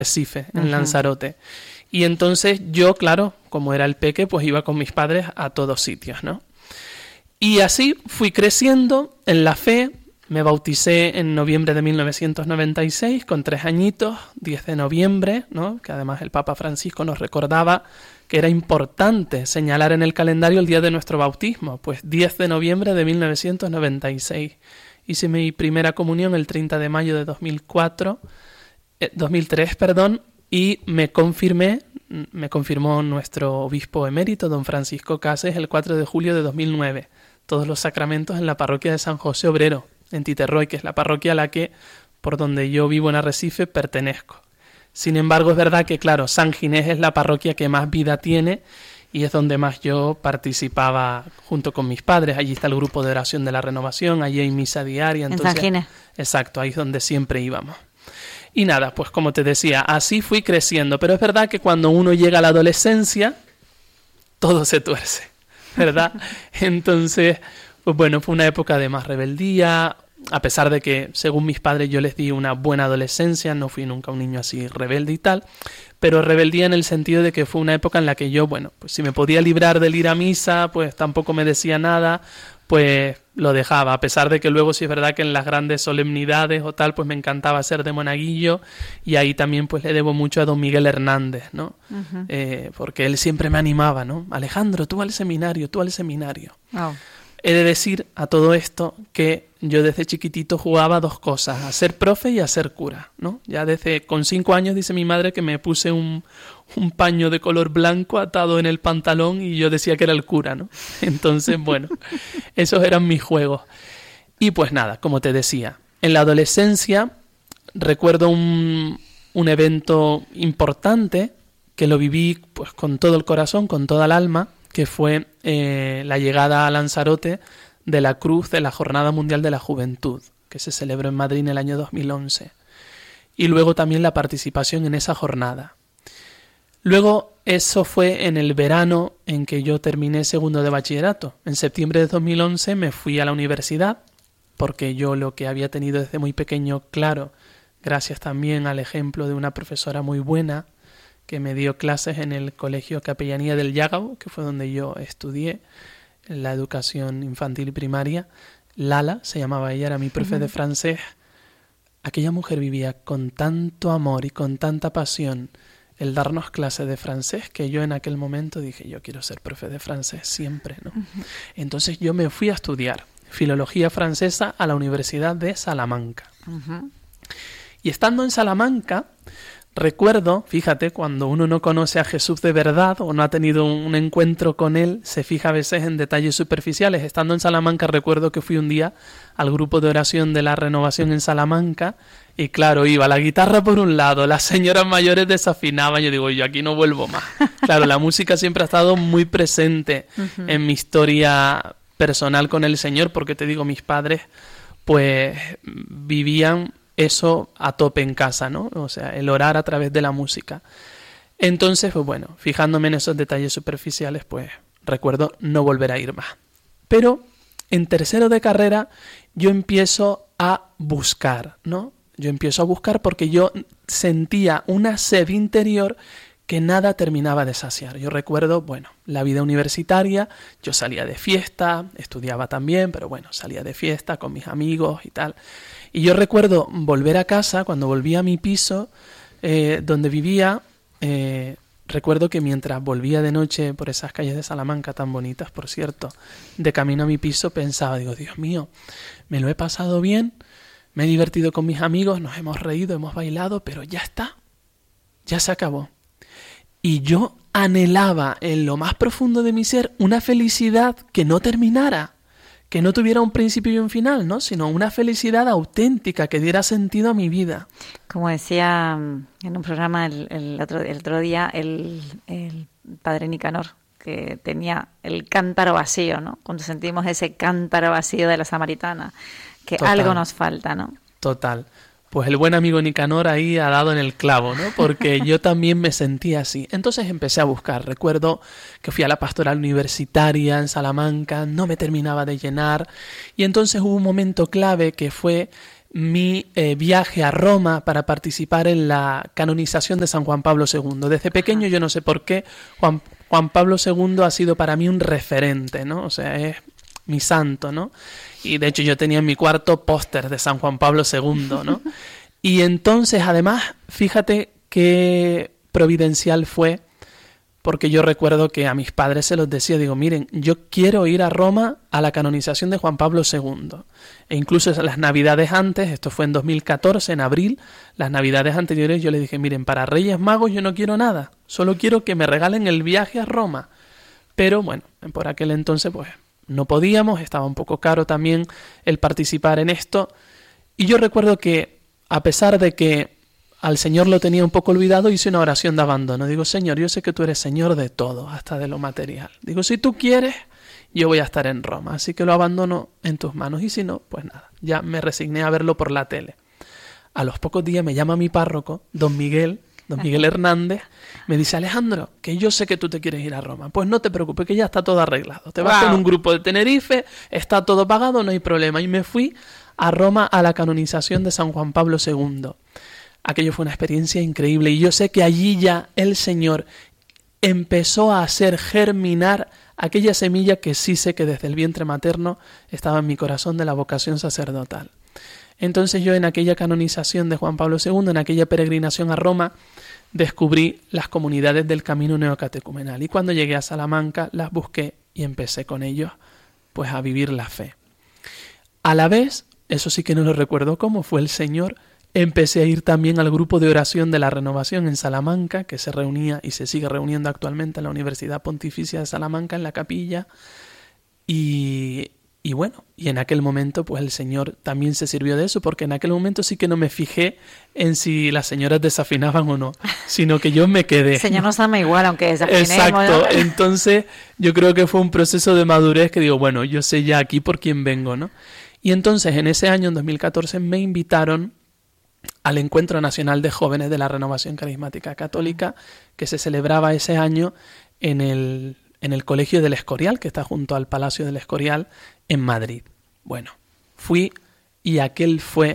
Arrecife, en Lanzarote. Y entonces yo, claro, como era el peque, pues iba con mis padres a todos sitios, ¿no? Y así fui creciendo en la fe. Me bauticé en noviembre de 1996, con 3 añitos, 10 de noviembre, ¿no? Que además el Papa Francisco nos recordaba que era importante señalar en el calendario el día de nuestro bautismo, pues 10 de noviembre de 1996. Hice mi primera comunión el 30 de mayo de 2003, y me confirmó nuestro obispo emérito, don Francisco Cases, el 4 de julio de 2009. Todos los sacramentos en la parroquia de San José Obrero, en Titerroy, que es la parroquia a la que, por donde yo vivo en Arrecife, pertenezco. Sin embargo, es verdad que, claro, San Ginés es la parroquia que más vida tiene y es donde más yo participaba junto con mis padres. Allí está el grupo de oración de la Renovación, allí hay misa diaria. Entonces, en San Ginés. Exacto, ahí es donde siempre íbamos. Y nada, pues como te decía, así fui creciendo. Pero es verdad que cuando uno llega a la adolescencia, todo se tuerce, ¿verdad? Entonces, pues bueno, fue una época de más rebeldía, a pesar de que, según mis padres, yo les di una buena adolescencia, no fui nunca un niño así rebelde y tal, pero rebeldía en el sentido de que fue una época en la que yo, bueno, pues si me podía librar del ir a misa, pues tampoco me decía nada, pues lo dejaba, a pesar de que luego sí es verdad que en las grandes solemnidades o tal, pues me encantaba ser de monaguillo, y ahí también pues le debo mucho a don Miguel Hernández, ¿no? Porque él siempre me animaba, ¿no? Alejandro, tú al seminario, tú al seminario. Oh. He de decir a todo esto que yo desde chiquitito jugaba 2 cosas, a ser profe y a ser cura, ¿no? Ya con 5 años dice mi madre que me puse un paño de color blanco atado en el pantalón y yo decía que era el cura, ¿no? Entonces, bueno, esos eran mis juegos. Y pues nada, como te decía, en la adolescencia recuerdo un evento importante que lo viví pues con todo el corazón, con toda el alma, que fue la llegada a Lanzarote de la Cruz de la Jornada Mundial de la Juventud, que se celebró en Madrid en el año 2011. Y luego también la participación en esa jornada. Luego, eso fue en el verano en que yo terminé segundo de bachillerato. En septiembre de 2011 me fui a la universidad, porque yo lo que había tenido desde muy pequeño claro, gracias también al ejemplo de una profesora muy buena, que me dio clases en el Colegio Capellanía del Llagao, que fue donde yo estudié la educación infantil y primaria. Lala, se llamaba ella, era mi profe de francés. Aquella mujer vivía con tanto amor y con tanta pasión el darnos clases de francés, que yo en aquel momento dije, yo quiero ser profe de francés siempre, ¿no? Entonces yo me fui a estudiar filología francesa a la Universidad de Salamanca. Y estando en Salamanca, recuerdo, fíjate, cuando uno no conoce a Jesús de verdad o no ha tenido un encuentro con él, se fija a veces en detalles superficiales. Estando en Salamanca, recuerdo que fui un día al grupo de oración de la Renovación en Salamanca y claro, iba la guitarra por un lado, las señoras mayores desafinaban, yo digo, yo aquí no vuelvo más. Claro, la música siempre ha estado muy presente en mi historia personal con el Señor, porque te digo, mis padres pues vivían eso a tope en casa, ¿no? O sea, el orar a través de la música. Entonces, pues bueno, fijándome en esos detalles superficiales, pues recuerdo no volver a ir más. Pero en tercero de carrera yo empiezo a buscar, ¿no? Yo empiezo a buscar porque yo sentía una sed interior que nada terminaba de saciar. Yo recuerdo, bueno, la vida universitaria, yo salía de fiesta, estudiaba también, pero bueno, salía de fiesta con mis amigos y tal. Y yo recuerdo volver a casa, cuando volví a mi piso, donde vivía, recuerdo que mientras volvía de noche por esas calles de Salamanca, tan bonitas, por cierto, de camino a mi piso, pensaba, digo, Dios mío, me lo he pasado bien, me he divertido con mis amigos, nos hemos reído, hemos bailado, pero ya está, ya se acabó. Y yo anhelaba en lo más profundo de mi ser una felicidad que no terminara, que no tuviera un principio y un final, ¿no? Sino una felicidad auténtica que diera sentido a mi vida. Como decía en un programa el otro día el padre Nicanor, que tenía el cántaro vacío, ¿no? Cuando sentimos ese cántaro vacío de la samaritana, que total, algo nos falta, ¿no? Total. Pues el buen amigo Nicanor ahí ha dado en el clavo, ¿no? Porque yo también me sentía así. Entonces empecé a buscar. Recuerdo que fui a la pastoral universitaria en Salamanca, no me terminaba de llenar. Y entonces hubo un momento clave que fue mi viaje a Roma para participar en la canonización de San Juan Pablo II. Desde pequeño, yo no sé por qué, Juan Pablo II ha sido para mí un referente, ¿no? O sea, es mi santo, ¿no? Y de hecho yo tenía en mi cuarto póster de San Juan Pablo II, ¿no? Y entonces, además, fíjate qué providencial fue, porque yo recuerdo que a mis padres se los decía, digo, miren, yo quiero ir a Roma a la canonización de Juan Pablo II. E incluso las navidades antes, esto fue en 2014, en abril, las navidades anteriores yo les dije, miren, para Reyes Magos yo no quiero nada, solo quiero que me regalen el viaje a Roma. Pero bueno, por aquel entonces pues no podíamos, estaba un poco caro también el participar en esto. Y yo recuerdo que, a pesar de que al Señor lo tenía un poco olvidado, hice una oración de abandono. Digo, Señor, yo sé que tú eres Señor de todo, hasta de lo material. Digo, si tú quieres, yo voy a estar en Roma, así que lo abandono en tus manos. Y si no, pues nada, ya me resigné a verlo por la tele. A los pocos días me llama mi párroco, don Miguel Hernández, me dice, Alejandro, que yo sé que tú te quieres ir a Roma. Pues no te preocupes, que ya está todo arreglado. Te vas con un grupo de Tenerife, está todo pagado, no hay problema. Y me fui a Roma a la canonización de San Juan Pablo II. Aquello fue una experiencia increíble y yo sé que allí ya el Señor empezó a hacer germinar aquella semilla que sí sé que desde el vientre materno estaba en mi corazón de la vocación sacerdotal. Entonces yo en aquella canonización de Juan Pablo II, en aquella peregrinación a Roma, descubrí las comunidades del camino neocatecumenal y cuando llegué a Salamanca las busqué y empecé con ellos pues a vivir la fe. A la vez, eso sí que no lo recuerdo cómo, fue el Señor. Empecé a ir también al grupo de oración de la Renovación en Salamanca, que se reunía y se sigue reuniendo actualmente en la Universidad Pontificia de Salamanca, en la capilla. Y bueno, y en aquel momento pues el Señor también se sirvió de eso, porque en aquel momento sí que no me fijé en si las señoras desafinaban o no, sino que yo me quedé. El Señor nos ama igual, aunque desafinemos. Exacto, ¿no? Entonces yo creo que fue un proceso de madurez que digo, bueno, yo sé ya aquí por quién vengo, ¿no? Y entonces en ese año, en 2014, me invitaron al Encuentro Nacional de Jóvenes de la Renovación Carismática Católica, que se celebraba ese año en el Colegio del Escorial, que está junto al Palacio del Escorial, en Madrid. Bueno, fui y aquel fue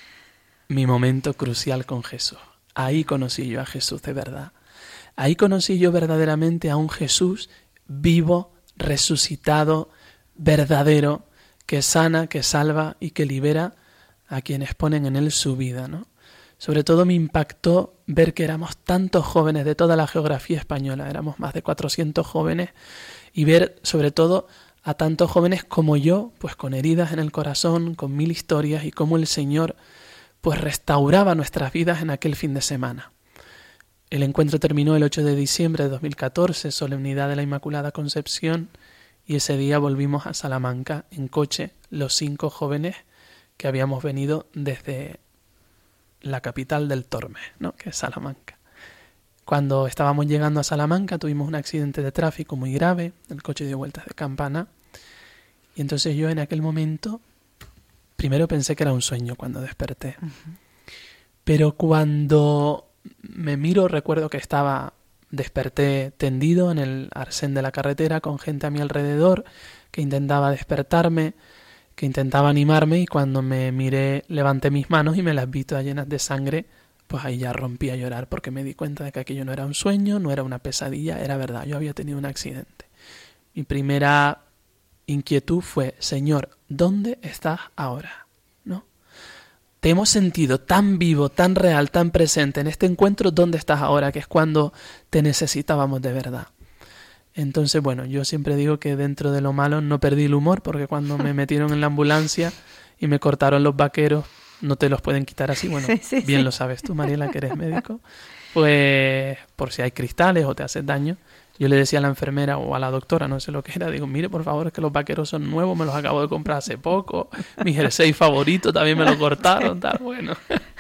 mi momento crucial con Jesús. Ahí conocí yo a Jesús de verdad. Ahí conocí yo verdaderamente a un Jesús vivo, resucitado, verdadero, que sana, que salva y que libera a quienes ponen en él su vida, ¿no? Sobre todo me impactó ver que éramos tantos jóvenes de toda la geografía española, éramos más de 400 jóvenes, y ver sobre todo a tantos jóvenes como yo, pues con heridas en el corazón, con 1000 historias, y cómo el Señor pues restauraba nuestras vidas en aquel fin de semana. El encuentro terminó el 8 de diciembre de 2014, solemnidad de la Inmaculada Concepción, y ese día volvimos a Salamanca en coche, los 5 jóvenes que habíamos venido desde la capital del Tormes, ¿no? Que es Salamanca. Cuando estábamos llegando a Salamanca tuvimos un accidente de tráfico muy grave, el coche dio vueltas de campana, y entonces yo en aquel momento primero pensé que era un sueño cuando desperté. Pero cuando me miro recuerdo que desperté tendido en el arcén de la carretera con gente a mi alrededor que intentaba despertarme, que intentaba animarme, y cuando me miré levanté mis manos y me las vi todas llenas de sangre, pues ahí ya rompí a llorar porque me di cuenta de que aquello no era un sueño, no era una pesadilla, era verdad, yo había tenido un accidente. Mi primera inquietud fue, Señor, ¿dónde estás ahora? ¿No? Te hemos sentido tan vivo, tan real, tan presente en este encuentro, ¿dónde estás ahora? Que es cuando te necesitábamos de verdad. Entonces, bueno, yo siempre digo que dentro de lo malo no perdí el humor, porque cuando me metieron en la ambulancia y me cortaron los vaqueros, no te los pueden quitar así, bueno, bien lo sabes tú, Mariela, que eres médico, pues por si hay cristales o te haces daño. Yo le decía a la enfermera o a la doctora, no sé lo que era, digo, mire, por favor, es que los vaqueros son nuevos, me los acabo de comprar hace poco, mi jersey favorito también me lo cortaron, tal, bueno.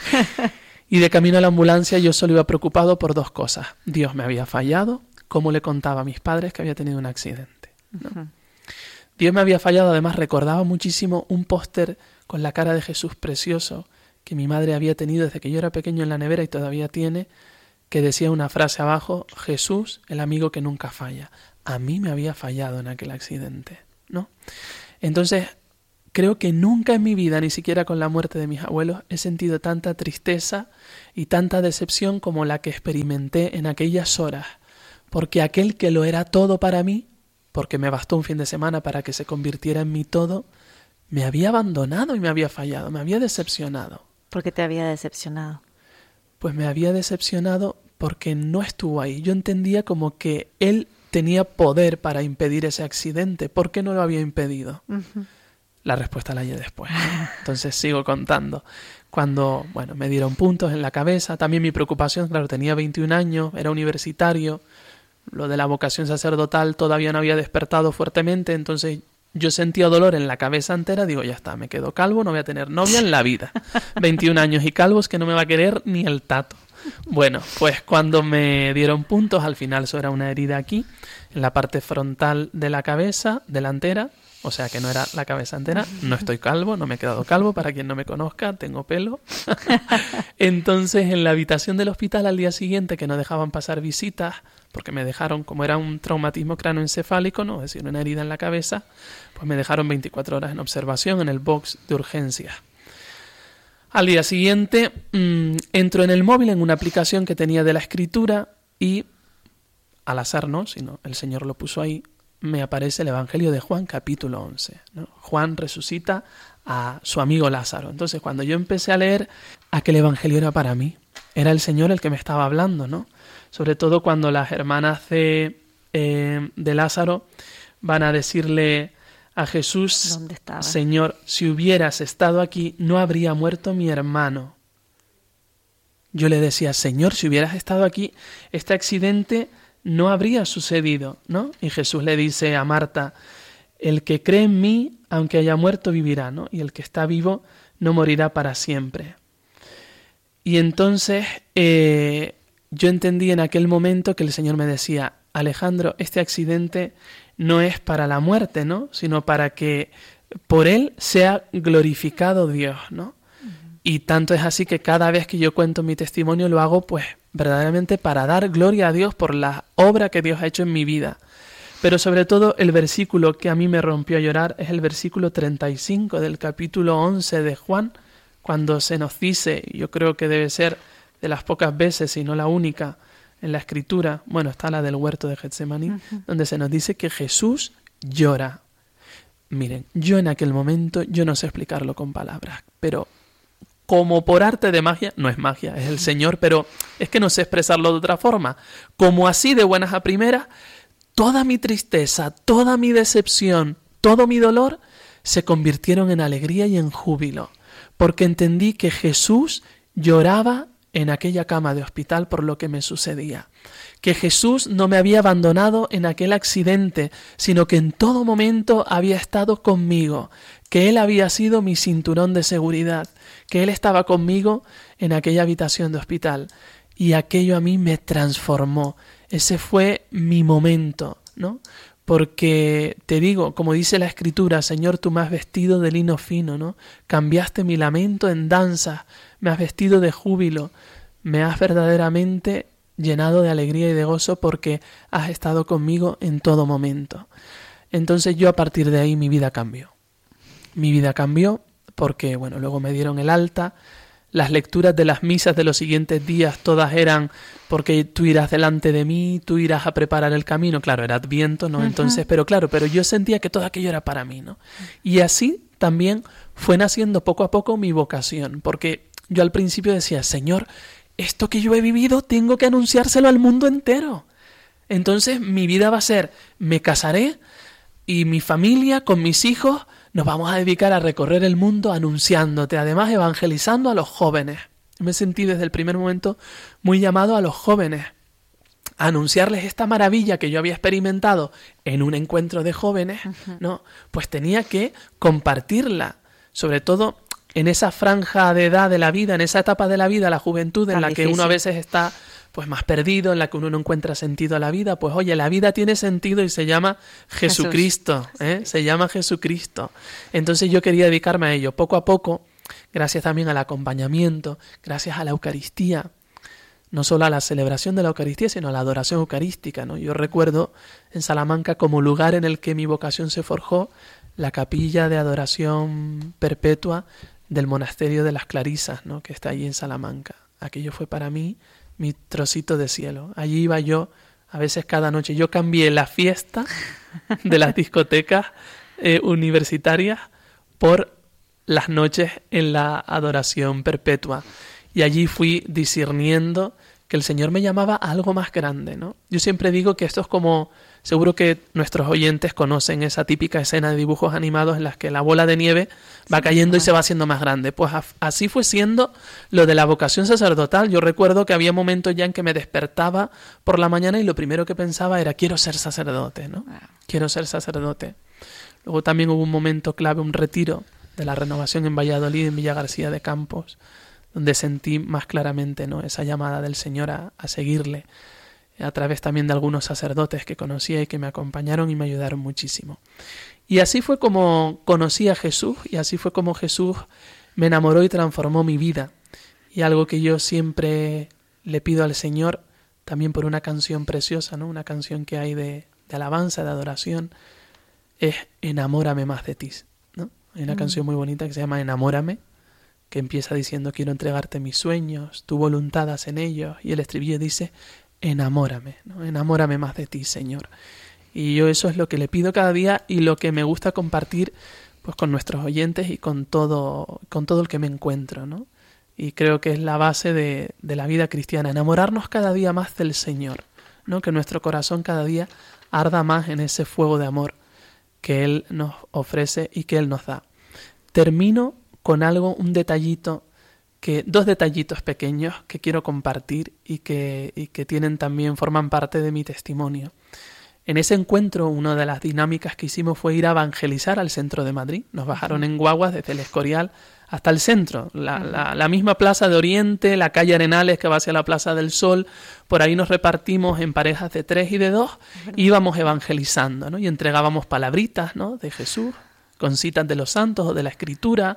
Y de camino a la ambulancia yo solo iba preocupado por 2 cosas. Dios me había fallado, como le contaba a mis padres que había tenido un accidente, ¿no? Dios me había fallado, además recordaba muchísimo un póster con la cara de Jesús precioso que mi madre había tenido desde que yo era pequeño en la nevera y todavía tiene, que decía una frase abajo, Jesús, el amigo que nunca falla. A mí me había fallado en aquel accidente, ¿no? Entonces, creo que nunca en mi vida, ni siquiera con la muerte de mis abuelos, he sentido tanta tristeza y tanta decepción como la que experimenté en aquellas horas, porque aquel que lo era todo para mí, porque me bastó un fin de semana para que se convirtiera en mi todo, me había abandonado y me había fallado, me había decepcionado. ¿Por qué te había decepcionado? Pues me había decepcionado porque no estuvo ahí. Yo entendía como que él tenía poder para impedir ese accidente. ¿Por qué no lo había impedido? Uh-huh. La respuesta la hallé después. Entonces sigo contando. Cuando, me dieron puntos en la cabeza, también mi preocupación, claro, tenía 21 años, era universitario, lo de la vocación sacerdotal todavía no había despertado fuertemente, entonces yo sentía dolor en la cabeza entera, digo, ya está, me quedo calvo, no voy a tener novia en la vida. 21 años y calvos que no me va a querer ni el tato. Bueno, pues cuando me dieron puntos, al final eso era una herida aquí, en la parte frontal de la cabeza delantera, o sea que no era la cabeza entera, no estoy calvo, no me he quedado calvo, para quien no me conozca, tengo pelo. Entonces en la habitación del hospital al día siguiente, que no dejaban pasar visitas, porque me dejaron, como era un traumatismo cráneoencefálico, ¿no? Es decir, una herida en la cabeza, pues me dejaron 24 horas en observación en el box de urgencias. Al día siguiente entro en el móvil en una aplicación que tenía de la escritura y al azar no, sino el Señor lo puso ahí, me aparece el Evangelio de Juan capítulo 11, ¿no? Juan resucita a su amigo Lázaro. Entonces cuando yo empecé a leer, aquel Evangelio era para mí, era el Señor el que me estaba hablando, ¿no? Sobre todo cuando las hermanas de Lázaro van a decirle a Jesús, ¿dónde estaba? Señor, si hubieras estado aquí, no habría muerto mi hermano. Yo le decía, Señor, si hubieras estado aquí, este accidente no habría sucedido, ¿no? Y Jesús le dice a Marta, el que cree en mí, aunque haya muerto, vivirá, ¿no? Y el que está vivo no morirá para siempre. Y entonces yo entendí en aquel momento que el Señor me decía, Alejandro, este accidente no es para la muerte, ¿no? Sino para que por él sea glorificado Dios, ¿no? Y tanto es así que cada vez que yo cuento mi testimonio lo hago pues verdaderamente para dar gloria a Dios por la obra que Dios ha hecho en mi vida. Pero sobre todo el versículo que a mí me rompió a llorar es el versículo 35 del capítulo 11 de Juan, cuando se nos dice, yo creo que debe ser de las pocas veces, si no la única, en la Escritura, bueno, está la del huerto de Getsemaní, donde se nos dice que Jesús llora. Miren, yo en aquel momento, yo no sé explicarlo con palabras, pero como por arte de magia, no es magia, es el Señor, pero es que no sé expresarlo de otra forma. Como así de buenas a primeras, toda mi tristeza, toda mi decepción, todo mi dolor se convirtieron en alegría y en júbilo, porque entendí que Jesús lloraba en aquella cama de hospital por lo que me sucedía, que Jesús no me había abandonado en aquel accidente, sino que en todo momento había estado conmigo, que Él había sido mi cinturón de seguridad, que Él estaba conmigo en aquella habitación de hospital, y aquello a mí me transformó. Ese fue mi momento, ¿no? Porque te digo, como dice la Escritura, Señor, tú me has vestido de lino fino, ¿no? Cambiaste mi lamento en danza, me has vestido de júbilo, me has verdaderamente llenado de alegría y de gozo porque has estado conmigo en todo momento. Entonces yo a partir de ahí mi vida cambió. Mi vida cambió porque, bueno, luego me dieron el alta. Las lecturas de las misas de los siguientes días todas eran porque tú irás delante de mí, tú irás a preparar el camino. Claro, era Adviento, ¿no? Entonces, pero yo sentía que todo aquello era para mí, ¿no? Y así también fue naciendo poco a poco mi vocación, porque yo al principio decía, Señor, esto que yo he vivido tengo que anunciárselo al mundo entero. Entonces mi vida va a ser, me casaré y mi familia con mis hijos nos vamos a dedicar a recorrer el mundo anunciándote, además evangelizando a los jóvenes. Me sentí desde el primer momento muy llamado a los jóvenes, a anunciarles esta maravilla que yo había experimentado en un encuentro de jóvenes, ¿no? Pues tenía que compartirla, sobre todo en esa franja de edad de la vida, en esa etapa de la vida, la juventud, en la que uno a veces está pues más perdido, en la que uno no encuentra sentido a la vida. Pues oye, la vida tiene sentido y se llama Jesucristo, se llama Jesucristo. Entonces yo quería dedicarme a ello. Poco a poco, gracias también al acompañamiento, gracias a la Eucaristía, no solo a la celebración de la Eucaristía, sino a la adoración eucarística, ¿no? Yo recuerdo en Salamanca como lugar en el que mi vocación se forjó, la capilla de adoración perpetua del monasterio de las Clarisas, ¿no? Que está allí en Salamanca. Aquello fue para mí mi trocito de cielo. Allí iba yo, a veces cada noche. Yo cambié la fiesta de las discotecas universitarias por las noches en la adoración perpetua. Y allí fui discerniendo que el Señor me llamaba a algo más grande, ¿no? Yo siempre digo que esto es como, seguro que nuestros oyentes conocen esa típica escena de dibujos animados en las que la bola de nieve va cayendo y se va haciendo más grande. Pues así fue siendo lo de la vocación sacerdotal. Yo recuerdo que había momentos ya en que me despertaba por la mañana y lo primero que pensaba era, quiero ser sacerdote, ¿no? Quiero ser sacerdote. Luego también hubo un momento clave, un retiro de la renovación en Valladolid, en Villa García de Campos, donde sentí más claramente, ¿no?, esa llamada del Señor a seguirle, a través también de algunos sacerdotes que conocía y que me acompañaron y me ayudaron muchísimo. Y así fue como conocí a Jesús, y así fue como Jesús me enamoró y transformó mi vida. Y algo que yo siempre le pido al Señor, también por una canción preciosa, ¿no?, una canción que hay de alabanza, de adoración, es enamórame más de ti, ¿no? Hay una canción muy bonita que se llama Enamórame, que empieza diciendo, quiero entregarte mis sueños, tu voluntad haz en ellos, y el estribillo dice, enamórame, ¿no? Enamórame más de ti, Señor. Y yo eso es lo que le pido cada día y lo que me gusta compartir pues con nuestros oyentes y con todo el que me encuentro, ¿no? Y creo que es la base de la vida cristiana, enamorarnos cada día más del Señor, ¿no? Que nuestro corazón cada día arda más en ese fuego de amor que Él nos ofrece y que Él nos da. Termino con algo, un detallito, dos detallitos pequeños que quiero compartir y que tienen también, forman parte de mi testimonio. En ese encuentro, una de las dinámicas que hicimos fue ir a evangelizar al centro de Madrid. Nos bajaron en guaguas desde el Escorial hasta el centro, la misma Plaza de Oriente, la calle Arenales que va hacia la Plaza del Sol. Por ahí nos repartimos en parejas de 3 y de 2, íbamos evangelizando, ¿no? Y entregábamos palabritas, ¿no?, de Jesús, con citas de los santos o de la Escritura,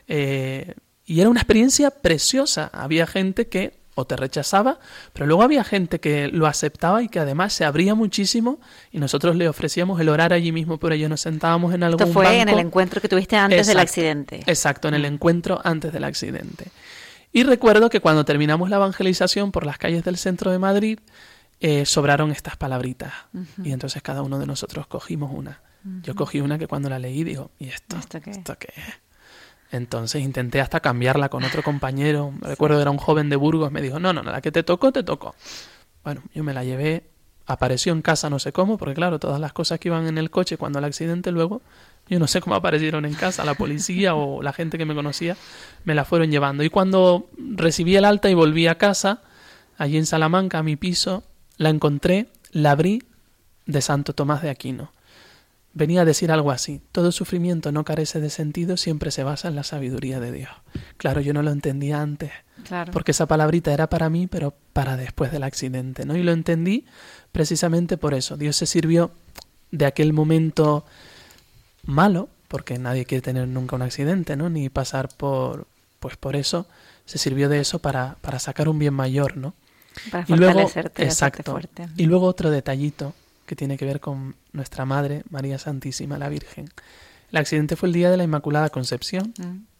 y era una experiencia preciosa. Había gente que o te rechazaba, pero luego había gente que lo aceptaba y que además se abría muchísimo, y nosotros le ofrecíamos el orar allí mismo por ellos. Nos sentábamos en algún banco. Esto fue en el encuentro que tuviste antes del accidente. Exacto, en el encuentro antes del accidente. Y recuerdo que cuando terminamos la evangelización por las calles del centro de Madrid, sobraron estas palabritas. Y entonces cada uno de nosotros cogimos una. Yo cogí una que cuando la leí digo, ¿y esto qué es? Entonces intenté hasta cambiarla con otro compañero. Recuerdo que era un joven de Burgos, me dijo, no, la que te tocó, te tocó. Bueno, yo me la llevé, apareció en casa no sé cómo, porque claro, todas las cosas que iban en el coche cuando el accidente luego, yo no sé cómo aparecieron en casa, la policía o la gente que me conocía, me la fueron llevando. Y cuando recibí el alta y volví a casa, allí en Salamanca, a mi piso, la encontré, la abrí, de Santo Tomás de Aquino. Venía a decir algo así: todo sufrimiento no carece de sentido, siempre se basa en la sabiduría de Dios. Claro, yo no lo entendía antes, porque esa palabrita era para mí, pero para después del accidente, ¿no? Y lo entendí precisamente por eso. Dios se sirvió de aquel momento malo, porque nadie quiere tener nunca un accidente, ¿no?, ni pasar por eso. Se sirvió de eso para sacar un bien mayor, ¿no? Para fortalecerte, exacto. Fuerte. Y luego otro detallito que tiene que ver con nuestra Madre, María Santísima, la Virgen. El accidente fue el día de la Inmaculada Concepción.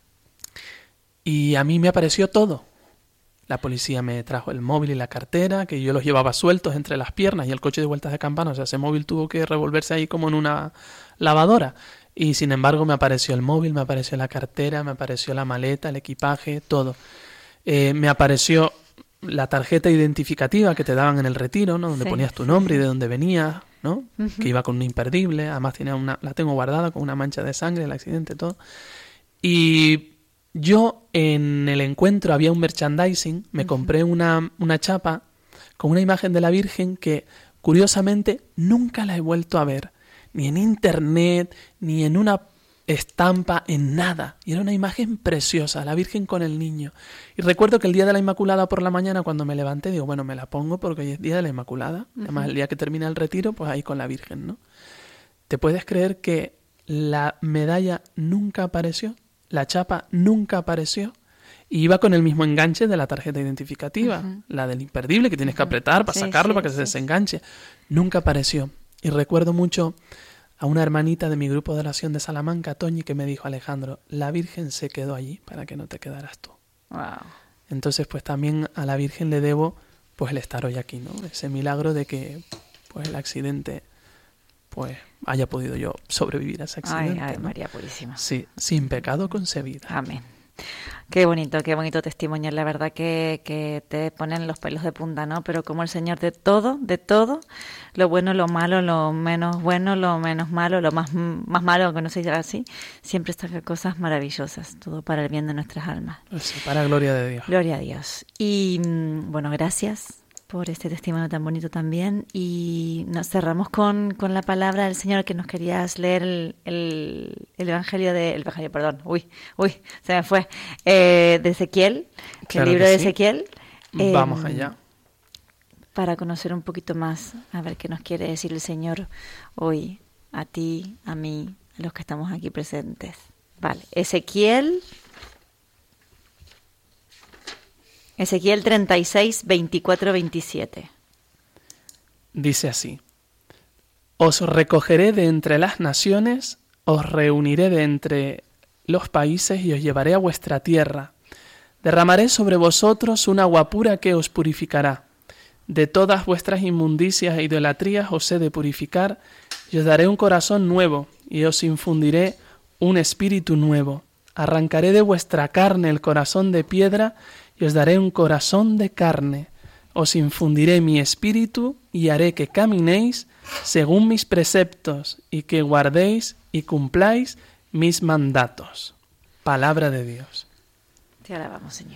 Y a mí me apareció todo. La policía me trajo el móvil y la cartera, que yo los llevaba sueltos entre las piernas, y el coche de vueltas de campana. O sea, ese móvil tuvo que revolverse ahí como en una lavadora. Y sin embargo me apareció el móvil, me apareció la cartera, me apareció la maleta, el equipaje, todo. Me apareció la tarjeta identificativa que te daban en el retiro, ¿no?, donde ponías tu nombre y de dónde venías, ¿no? Que iba con un imperdible. Además la tengo guardada con una mancha de sangre del accidente, todo. Y yo en el encuentro había un merchandising, me compré una chapa con una imagen de la Virgen que curiosamente nunca la he vuelto a ver, ni en internet, ni en una estampa, en nada. Y era una imagen preciosa, la Virgen con el niño. Y recuerdo que el día de la Inmaculada por la mañana, cuando me levanté, digo, bueno, me la pongo porque hoy es día de la Inmaculada. Además, el día que termina el retiro, pues ahí con la Virgen, ¿no? ¿Te puedes creer que la medalla nunca apareció? La chapa nunca apareció. Y iba con el mismo enganche de la tarjeta identificativa, la del imperdible, que tienes que apretar para sacarlo, para que se desenganche. Nunca apareció. Y recuerdo mucho a una hermanita de mi grupo de oración de Salamanca, Toñi, que me dijo: Alejandro, la Virgen se quedó allí para que no te quedaras tú. Wow. Entonces, pues también a la Virgen le debo pues el estar hoy aquí, ¿no? Ese milagro de que pues el accidente pues haya podido yo sobrevivir a ese accidente. Ay, ¿no? María Purísima. Sí, sin pecado concebida. Amén. Qué bonito testimonio. La verdad que te ponen los pelos de punta, ¿no? Pero como el Señor de todo, lo bueno, lo malo, lo menos bueno, lo menos malo, lo más malo, que no se diga así, siempre está cosas maravillosas, todo para el bien de nuestras almas. Sí, para gloria de Dios. Gloria a Dios. Y bueno, gracias por este testimonio tan bonito también, y nos cerramos con la palabra del Señor, que nos querías leer el Evangelio se me fue, de Ezequiel, Claro, el libro que de sí. Ezequiel. Vamos allá. Para conocer un poquito más, a ver qué nos quiere decir el Señor hoy, a ti, a mí, a los que estamos aquí presentes. Vale, Ezequiel 36, 24, 27. Dice así: Os recogeré de entre las naciones, os reuniré de entre los países y os llevaré a vuestra tierra. Derramaré sobre vosotros un agua pura que os purificará. De todas vuestras inmundicias e idolatrías os he de purificar, y os daré un corazón nuevo, y os infundiré un espíritu nuevo. Arrancaré de vuestra carne el corazón de piedra, y os daré un corazón de carne. Os infundiré mi espíritu, y haré que caminéis según mis preceptos, y que guardéis y cumpláis mis mandatos. Palabra de Dios. Te alabamos, Señor.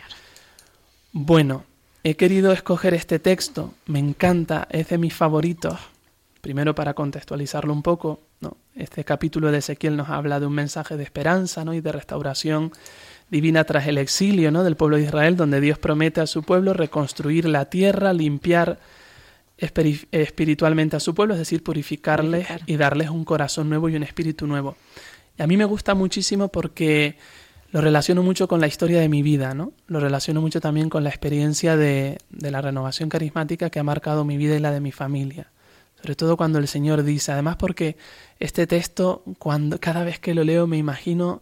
Bueno, he querido escoger este texto, me encanta, es de mis favoritos. Primero, para contextualizarlo un poco, ¿no? Este capítulo de Ezequiel nos habla de un mensaje de esperanza, ¿no? Y de restauración divina tras el exilio, ¿no? Del pueblo de Israel, donde Dios promete a su pueblo reconstruir la tierra, limpiar espiritualmente a su pueblo, es decir, purificarles y darles un corazón nuevo y un espíritu nuevo. Y a mí me gusta muchísimo porque lo relaciono mucho con la historia de mi vida, ¿no? Lo relaciono mucho también con la experiencia de la renovación carismática que ha marcado mi vida y la de mi familia. Sobre todo cuando el Señor dice, además porque este texto, cada vez que lo leo me imagino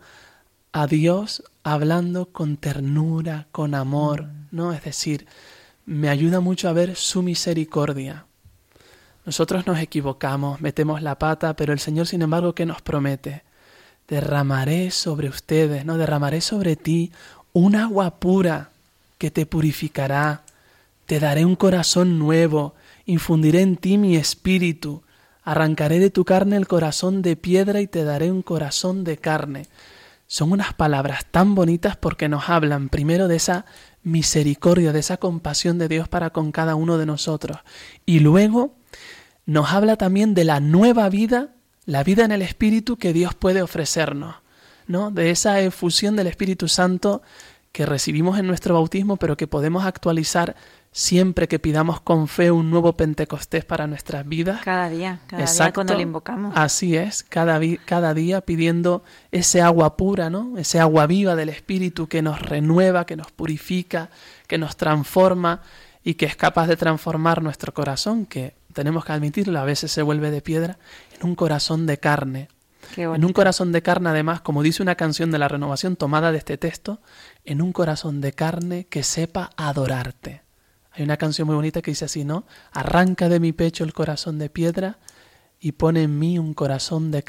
a Dios hablando con ternura, con amor, ¿no? Es decir, me ayuda mucho a ver su misericordia. Nosotros nos equivocamos, metemos la pata, pero el Señor, sin embargo, ¿qué nos promete? Derramaré sobre ustedes, ¿no? Derramaré sobre ti un agua pura que te purificará. Te daré un corazón nuevo, infundiré en ti mi espíritu. Arrancaré de tu carne el corazón de piedra y te daré un corazón de carne. Son unas palabras tan bonitas porque nos hablan primero de esa misericordia, de esa compasión de Dios para con cada uno de nosotros. Y luego nos habla también de la nueva vida, la vida en el Espíritu que Dios puede ofrecernos, ¿no? De esa efusión del Espíritu Santo que recibimos en nuestro bautismo, pero que podemos actualizar siempre que pidamos con fe un nuevo Pentecostés para nuestras vidas. Cada día Exacto, cuando lo invocamos. Así es, cada día pidiendo ese agua pura, ¿no? Ese agua viva del Espíritu que nos renueva, que nos purifica, que nos transforma y que es capaz de transformar nuestro corazón, que tenemos que admitirlo, a veces se vuelve de piedra, en un corazón de carne. En un corazón de carne, además, como dice una canción de la Renovación tomada de este texto, en un corazón de carne que sepa adorarte. Hay una canción muy bonita que dice así, ¿no? Arranca de mi pecho el corazón de piedra y pone en mí un corazón de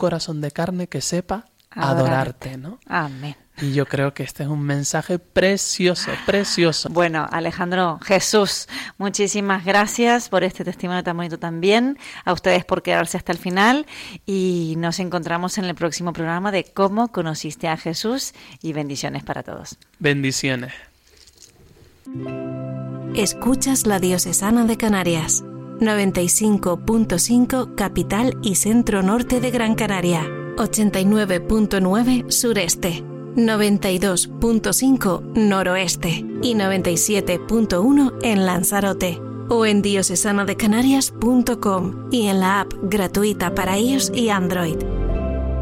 carne que sepa adorarte, ¿no? Amén. Y yo creo que este es un mensaje precioso, precioso. Bueno, Alejandro, Jesús, muchísimas gracias por este testimonio tan bonito también, a ustedes por quedarse hasta el final y nos encontramos en el próximo programa de Cómo conociste a Jesús y bendiciones para todos. Bendiciones. Escuchas la Diocesana de Canarias, 95.5 capital y centro norte de Gran Canaria, 89.9 sureste, 92.5 noroeste y 97.1 en Lanzarote, o en diocesanadecanarias.com y en la app gratuita para iOS y Android.